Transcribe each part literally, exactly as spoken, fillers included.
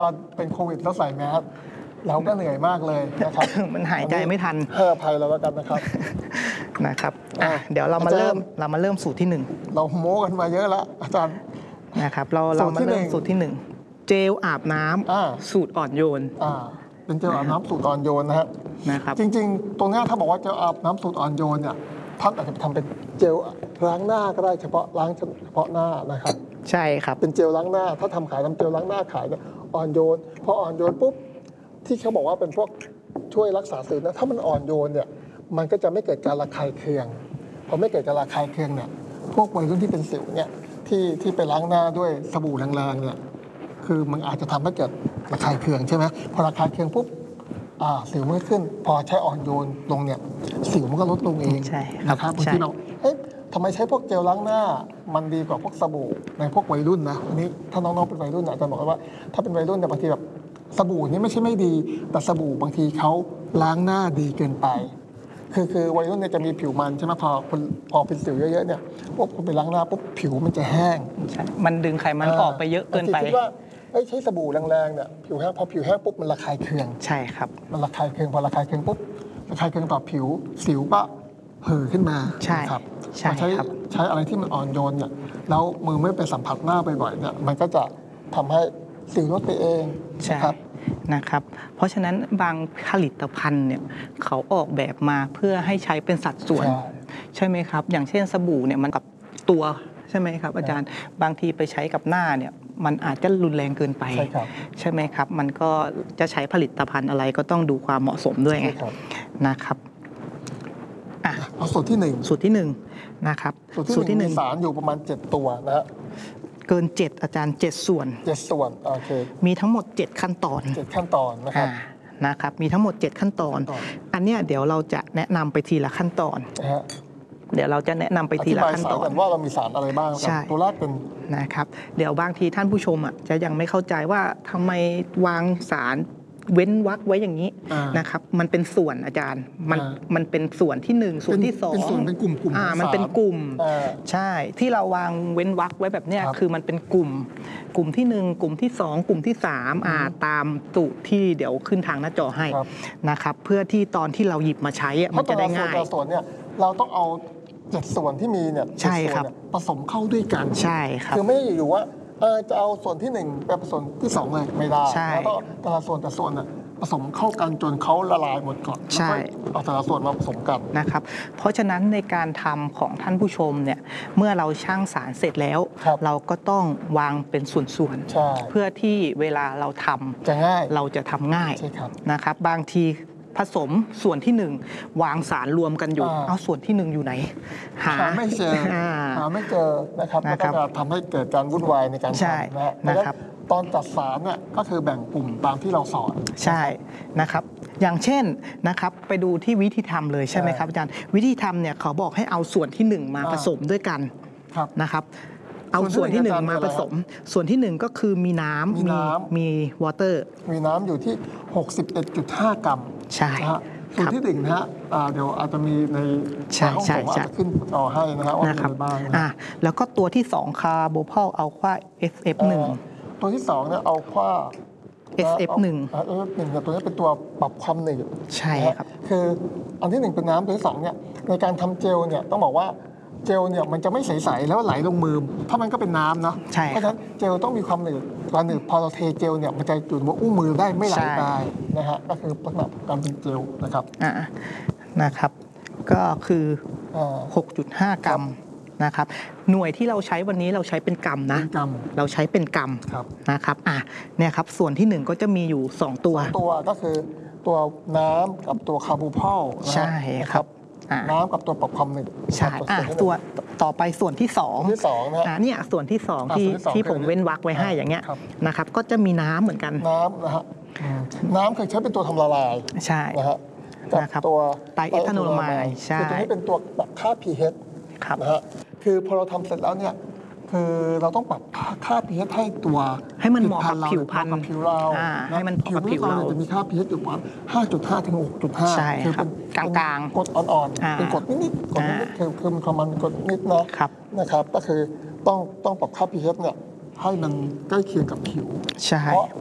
ตอนเป็นโควิดแล้วใส่แมสเราก็เหนื่อยมากเลยนะครับมันหายใจไม่ทันให้อภัยเราแล้วกันนะครับนะครับอ่ะเดี๋ยวเรามาเริ่มเรามาเริ่มสูตรที่หนึ่งเราโม้กันมาเยอะแล้วอาจารย์นะครับเราเรามาเริ่มสูตรที่หนึ่งเจลอาบน้ำสูตรอ่อนโยนอ่าเป็นเจลอาบน้ำสูตรอ่อนโยนนะฮะนะครับจริงๆตรงนี้ถ้าบอกว่าเจลอาบน้ำสูตรอ่อนโยนเนี่ยท่านอาจจะทำเป็นเจลล้างหน้าก็ได้เฉพาะล้างเฉพาะหน้านะครับใช่ครับเป็นเจลล้างหน้าถ้าทำขายทำเจลล้างหน้าขายเนี่ยอ่อนโยนพออ่อนโยนปุ๊บที่เขาบอกว่าเป็นพวกช่วยรักษาสิวนะถ้ามันอ่อนโยนเนี่ยมันก็จะไม่เกิดการระคายเคืองพอไม่เกิดการระคายเคืองเนี่ยพวกวัยรุ่นที่เป็นสิวเนี่ยที่ที่ไปล้างหน้าด้วยสบู่แรงๆเนี่ยคือมันอาจจะทำให้เกิดระคายเคืองใช่ไหมพอระคายเคืองปุ๊บอ่าสิวมันขึ้นพอใช้อ่อนโยนลงเนี่ยสิวมันก็ลดลงเองใช่นะครับบางทีเราเอ๊ะทำไมใช้พวกเจลล้างหน้ามันดีกว่าพวกสบู่ในพวกวัยรุ่นนะอันนี้ถ้าน้องๆเป็นวัยรุ่นอาจจะบอกว่าถ้าเป็นวัยรุ่นเนี่ยบางทีแบบสบู่นี่ไม่ใช่ไม่ดีแต่สบู่บางทีเขาล้างหน้าดีเกินไปคือคือวัยรุ่นเนี่ยจะมีผิวมันใช่ไหมพอคนพอเป็นสิวเยอะๆเนี่ยปุ๊บคุณไปล้างหน้าปุ๊บผิวมันจะแห้งใช่มันดึงไขมันออกไปเยอะเกินไปคิดว่าใช้สบู่แรงๆเนี่ยผิวแห้งพอผิวแห้งปุ๊บมันระคายเคืองใช่ครับมันระคายเคืองพอระคายเคืองปุ๊บระคายเคืองต่อผิวสิวก็เห่อขึ้นมาใช่ครับใช่ครับใช้อะไรที่มันอ่อนโยนเนี่ยแล้วมือไม่ไปสัมผัสหน้าบ่อยๆเนี่ยมันก็จะทำให้สิวลดไปเองใช่นะครับเพราะฉะนั้นบางผลิตภัณฑ์เนี่ยเขาออกแบบมาเพื่อให้ใช้เป็นสัดส่วนใช่ไหมครับอย่างเช่นสบู่เนี่ยมันกับตัวใช่ไหมครับอาจารย์บางทีไปใช้กับหน้าเนี่ยมันอาจจะรุนแรงเกินไปใช่ไหมครับมันก็จะใช้ผลิตภัณฑ์อะไรก็ต้องดูความเหมาะสมด้วยไงนะครับอ่ะเอาสูตรที่หนึ่งสูตรที่หนึ่งนะครับสูตรที่หนึ่งมีสารอยู่ประมาณเจ็ดตัวนะฮะเกินเจ็ดอาจารย์เจ็ดส่วนเจ็ดส่วนโอเคมีทั้งหมดเจ็ดขั้นตอนเจ็ดขั้นตอนนะครับนะครับมีทั้งหมดเจ็ดขั้นตอนอันเนี้ยเดี๋ยวเราจะแนะนำไปทีละขั้นตอนเดี๋ยวเราจะแนะนำไปทีละขั้นตอนว่าเรามีสารอะไรบ้างตัวแรกเป็นนะครับเดี๋ยวบางทีท่านผู้ชมอ่ะจะยังไม่เข้าใจว่าทำไมวางสารเว้นวรรคไว้อย่างนี้นะครับมันเป็นส่วนอาจารย์มันมันเป็นส่วนที่หนึ่งส่วนที่สองเป็นส่วนเป็นกลุ่มกลุ่มอ่ามันเป็นกลุ่มใช่ที่เราวางเว้นวรรคไว้แบบเนี้ยคือมันเป็นกลุ่มกลุ่มที่หนึ่งกลุ่มที่สองกลุ่มที่สามอ่าตามสูตรที่เดี๋ยวขึ้นทางหน้าจอให้นะครับเพื่อที่ตอนที่เราหยิบมาใช้มันจะได้ง่ายเพราะส่วนเนี่ยเราต้องเอาเจ็ดส่วนที่มีเนี่ยใช่ครับผสมเข้าด้วยกันใช่ครับคือไม่ได้อยู่ว่าจะเอาส่วนที่หนึ่งไปผสมที่สองเลยไม่ได้แล้วก็แต่ละส่วนแต่ส่วนน่ะผสมเข้ากันจนเขาละลายหมดก่อนใช่เอาแต่ละส่วนมาผสมกันนะครับเพราะฉะนั้นในการทำของท่านผู้ชมเนี่ยเมื่อเราชั่งสารเสร็จแล้วเราก็ต้องวางเป็นส่วนๆเพื่อที่เวลาเราทำจะง่ายเราจะทำง่ายนะครับบางทีผสมส่วนที่หนึ่งวางสารรวมกันอยู่เอาส่วนที่หนึ่งอยู่ไหนหาไม่เจอหาไม่เจอนะครับแล้วก็จะทำให้เกิดการวุ่นวายในการทำนะครับตอนจัดสารเนี่ยก็คือแบ่งกลุ่มตามที่เราสอนใช่นะครับอย่างเช่นนะครับไปดูที่วิธีทำเลยใช่ไหมครับอาจารย์วิธีทำเนี่ยเขาบอกให้เอาส่วนที่หนึ่งมาผสมด้วยกันนะครับเอาส่วนที่หนึ่งมาผสมส่วนที่หนึ่งก็คือมีน้ำมีมีวอเตอร์มีน้ำอยู่ที่ หกสิบเอ็ดจุดห้า กรัมใช่ส่วนที่หนึ่งนะฮะเดี๋ยวอาจจะมีในห้องผมอาจจะขึ้นจอให้นะครับว่าเป็นอะไรบ้างแล้วก็ตัวที่สองคาร์โบพอลอัลควา เอส เอฟ หนึ่งตัวที่สองเนี่ยอัลควาเอส เอฟ หนึ่งเอส เอฟ หนึ่งตัวนี้เป็นตัวปรับความหนืดใช่ครับคืออันที่หนึ่งเป็นน้ำตัวที่สองเนี่ยในการทำเจลเนี่ยต้องบอกว่าเจลเนี่ยมันจะไม่ใสๆแล้วไหลลงมือถ้ามันก็เป็นน้ำเนาะเพราะฉะนั้นเจลต้องมีความหนืดความหนืดพอเราเทเจลเนี่ยมันจะอยู่บนอุ้งมือได้ไม่ไหลไปนะฮะก็คือลักษณะการเป็นเจลนะครับนะครับก็คือ หกจุดห้า กรัมนะครับหน่วยที่เราใช้วันนี้เราใช้เป็นกรัมนะเราใช้เป็นกรัมนะครับอ่ะเนี่ยครับส่วนที่หนึ่งก็จะมีอยู่สองตัวตัวก็คือตัวน้ำกับตัวคาร์โบพอลใช่ครับน้ำกับตัวปรับความหนืดใช่ตัวต่อไปส่วนที่สองที่สองนะเนี่ยส่วนที่สองที่ที่ผมเว้นวรรคไว้ให้อย่างเงี้ยนะครับก็จะมีน้ำเหมือนกันน้ำนะฮะน้ำเคยใช้เป็นตัวทำละลายใช่นะฮะกับตัวไตรเอทานอลไมด์ใช่คือตัวนี้เป็นตัวปรับค่า pH นะฮะคือพอเราทำเสร็จแล้วเนี่ยคือเราต้องปรับค่า pH ให้ตัวให้มันเหมาะกับผิวพรรณกับผิวเราให้มันเหมาะกับผิวเราจะมีค่า pH อยู่ประมาณ ห้าจุดห้า ถึง หกจุดห้าใช่ครับกลางๆกรดอ่อนๆเป็นกรดนิดๆกรดนิดๆคือคือมันความมันกรดนิดนะนะครับก็คือต้องต้องปรับค่า pH เนี่ยให้มันใกล้เคียงกับผิวใช่เพราะ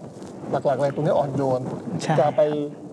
หลักๆเลยตรงนี้อ่อนโยนใช่จะไป